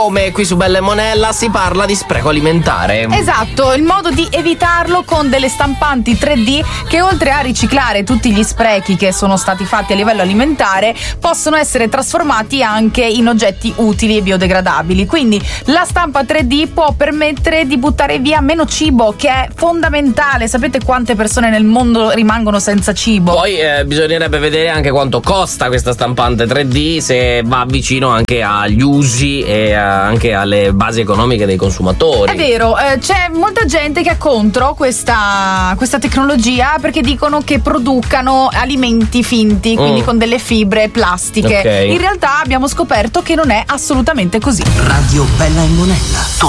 Come qui su Bella e Monella si parla di spreco alimentare. Esatto, il modo di evitarlo con delle stampanti 3D che oltre a riciclare tutti gli sprechi che sono stati fatti a livello alimentare possono essere trasformati anche in oggetti utili e biodegradabili. Quindi la stampa 3D può permettere di buttare via meno cibo, che è fondamentale. Sapete quante persone nel mondo rimangono senza cibo? Poi bisognerebbe vedere anche quanto costa questa stampante 3D, se va vicino anche agli usi e anche alle basi economiche dei consumatori. È vero, c'è molta gente che è contro questa tecnologia perché dicono che producano alimenti finti, quindi con delle fibre plastiche. Okay. In realtà abbiamo scoperto che non è assolutamente così. Radio Bella e Monella.